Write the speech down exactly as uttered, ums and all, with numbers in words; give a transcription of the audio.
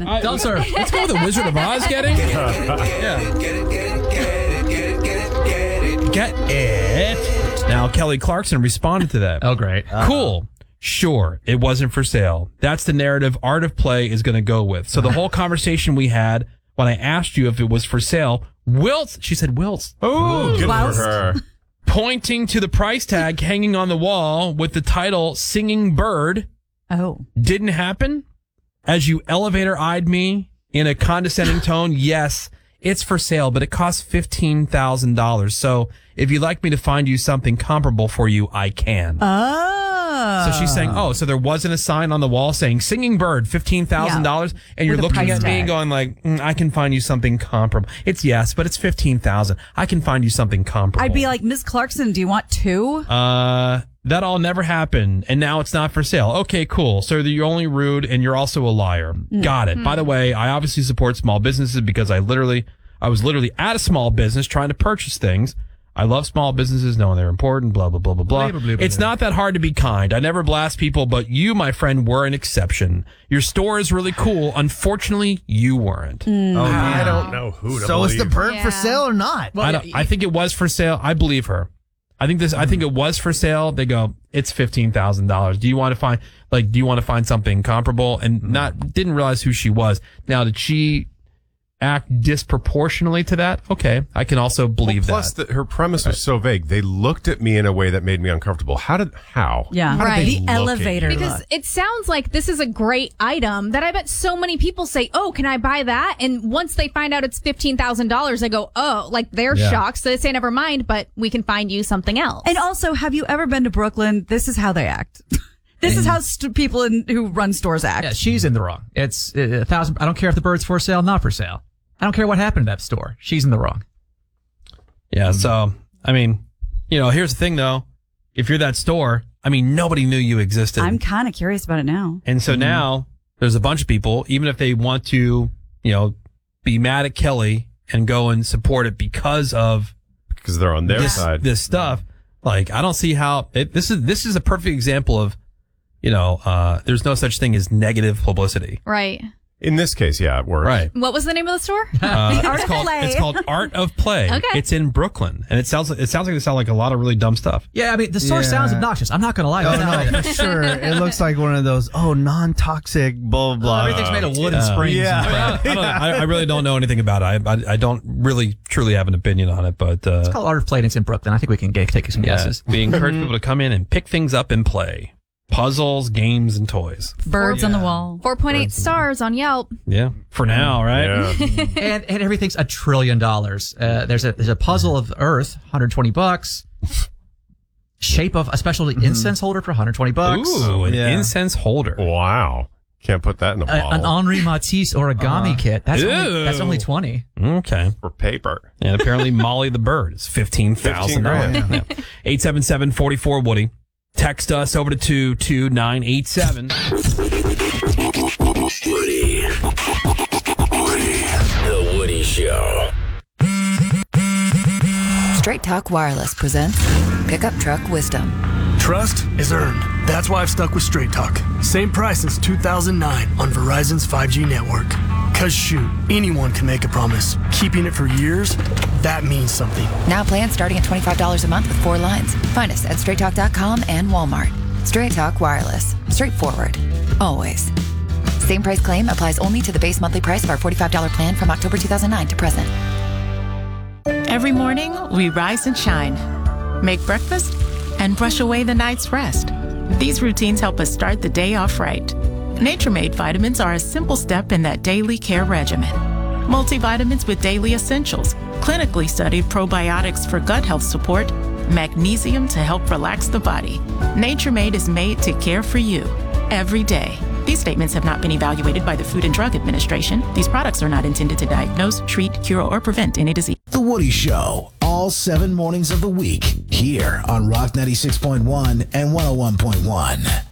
I, Dumb serve. Let's go with the Wizard of Oz getting. Yeah. Get it. Now, Kelly Clarkson responded to that. Oh, great. Uh-huh. Cool. Sure, it wasn't for sale. That's the narrative Art of Play is going to go with. So the whole conversation we had when I asked you if it was for sale, Wilts, she said Wilts. Oh, good Whilst- for her. Pointing to the price tag hanging on the wall with the title Singing Bird Oh. didn't happen. As you elevator eyed me in a condescending tone, yes, it's for sale, but it costs fifteen thousand dollars. So if you'd like me to find you something comparable for you, I can. Oh. So she's saying, oh, so there wasn't a sign on the wall saying Singing Bird, fifteen thousand dollars. Yeah. And you're With a looking price at me tag. and going like, mm, I can find you something comparable. It's yes, but it's fifteen thousand dollars. I can find you something comparable. I'd be like, Miz Clarkson, do you want two? Uh, that all never happened, and now it's not for sale. Okay, cool. So you're only rude, and you're also a liar. Got it. By the way, I obviously support small businesses because I literally, I was literally at a small business trying to purchase things. I love small businesses, knowing they're important, blah, blah, blah, blah, blah. Blah, blah, blah, It's blah. not that hard to be kind. I never blast people, but you, my friend, were an exception. Your store is really cool. Unfortunately, you weren't. Oh, I don't know who to So believe. is the bird Yeah. for sale or not? I, don't, I think it was for sale. I believe her. I think this. I think it was for sale. They go, it's fifteen thousand dollars. Do you want to find like? Do you want to find something comparable? And not didn't realize who she was. Now, did she act disproportionately to that? Okay, I can also believe Well, plus, that. the, her premise was so vague. They looked at me in a way that made me uncomfortable. How did? How? Yeah. How did Right. they The look at elevator you? Because look. it sounds like this is a great item that I bet so many people say, oh, can I buy that? And once they find out it's fifteen thousand dollars, they go, oh, like they're Yeah. shocked. So they say, never mind, but we can find you something else. And also, have you ever been to Brooklyn? This is how they act. This is how st- people in, who run stores act. Yeah, she's in the wrong. It's uh, a thousand. I don't care if the bird's for sale, not for sale. I don't care what happened to that store. She's in the wrong. Yeah. So I mean, you know, here's the thing though. If you're that store, I mean, nobody knew you existed. I'm kind of curious about it now. And so now there's a bunch of people, even if they want to, you know, be mad at Kelly and go and support it because of Because they're on their this, side. this stuff. Like, I don't see how it, this is, this is a perfect example of, you know, uh, there's no such thing as negative publicity. right. In this case, yeah, it works. Right. What was the name of the store? Uh, Art it's of called, Play. it's called Art of Play. Okay. It's in Brooklyn. And it sounds like, it sounds like they sound like a lot of really dumb stuff. Yeah, I mean, the store Yeah. sounds obnoxious. I'm not going to lie. Oh, It's not- no, for sure. It looks like one of those, oh, non-toxic, blah, blah. Everything's made of wood and springs. yeah. and crap. I, don't, I, I really don't know anything about it. I, I, I don't really truly have an opinion on it, but, uh, It's called Art of Play, and it's in Brooklyn. I think we can get, take some yeah, guesses. we encourage people to come in and pick things up and play. Puzzles, games, and toys. Birds on the wall. four point eight stars on Yelp. Yeah. For now, right? Yeah. and and everything's a trillion dollars. Uh, there's a there's a puzzle of Earth, one hundred twenty bucks. Shape of a special incense holder for one hundred twenty bucks. Ooh, an Yeah. incense holder. Wow. Can't put that in a A- bottle. an Henri Matisse origami kit. That's only, that's Ew. only twenty. Okay. for paper. And apparently Molly the Bird is fifteen thousand dollars. eight seven seven, four four, Woody. Text us over to two two nine eight seven. Woody. Woody. The Woody Show. Straight Talk Wireless presents Pickup Truck Wisdom. Trust is earned. That's why I've stuck with Straight Talk. Same price since two thousand nine on Verizon's five G network. Cause shoot, anyone can make a promise. Keeping it for years, that means something. Now plans starting at twenty-five dollars a month with four lines. Find us at straight talk dot com and Walmart. Straight Talk Wireless. Straightforward. Always. Same price claim applies only to the base monthly price of our forty-five dollars plan from October two thousand nine to present. Every morning, we rise and shine, make breakfast, and brush away the night's rest. These routines help us start the day off right. Nature-Made vitamins are a simple step in that daily care regimen. Multivitamins with daily essentials, clinically studied probiotics for gut health support, magnesium to help relax the body. Nature-Made is made to care for you every day. These statements have not been evaluated by the Food and Drug Administration. These products are not intended to diagnose, treat, cure, or prevent any disease. The Woody Show, all seven mornings of the week, here on Rock ninety-six point one and one oh one point one.